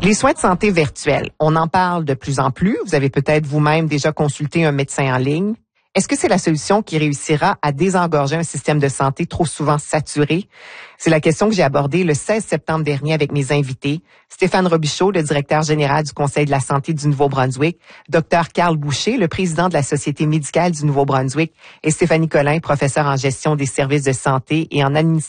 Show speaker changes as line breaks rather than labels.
Les soins de santé virtuels, on en parle de plus en plus. Vous avez peut-être vous-même déjà consulté un médecin en ligne. Est-ce que c'est la solution qui réussira à désengorger un système de santé trop souvent saturé? C'est la question que j'ai abordée le 16 septembre dernier avec mes invités. Stéphane Robichaud, le directeur général du Conseil de la santé du Nouveau-Brunswick, Dr Carl Boucher, le président de la Société médicale du Nouveau-Brunswick, et Stéphanie Collin, professeure en gestion des services de santé et en administration